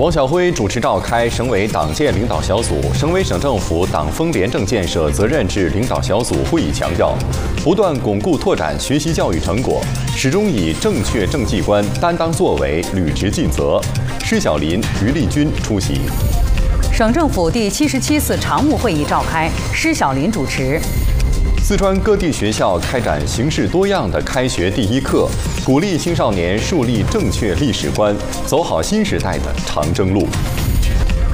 王晓辉主持召开省委党建领导小组、省委省政府党风廉政建设责任制领导小组会议，强调，不断巩固拓展学习教育成果，始终以正确政绩观、担当作为、履职尽责。施小林、于立军出席。 省政府第77次常务会议召开，施小林主持。 四川各地学校开展形式多样的开学第一课，鼓励青少年树立正确历史观，走好新时代的长征路。